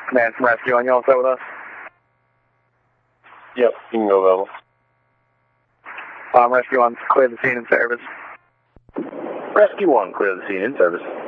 Command from Rescue 1, you all set with us? Yep, you can go level. Rescue 1, clear the scene in service. Rescue 1, clear the scene in service.